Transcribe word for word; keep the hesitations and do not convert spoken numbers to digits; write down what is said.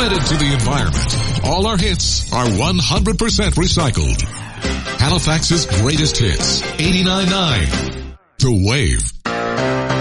committed to the environment. All our hits are one hundred percent recycled. Halifax's greatest hits, eighty-nine point nine. The Wave.